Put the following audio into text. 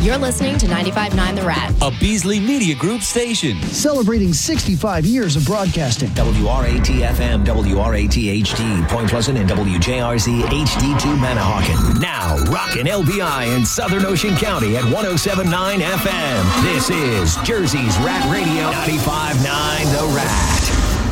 You're listening to 95.9 The Rat, a Beasley Media Group station. Celebrating 65 years of broadcasting. WRAT-FM, WRAT-HD, Point Pleasant, and WJRZ HD2 Manahawkin. Now, rockin' LBI in Southern Ocean County at 107.9 FM. This is Jersey's Rat Radio, 95.9 The Rat.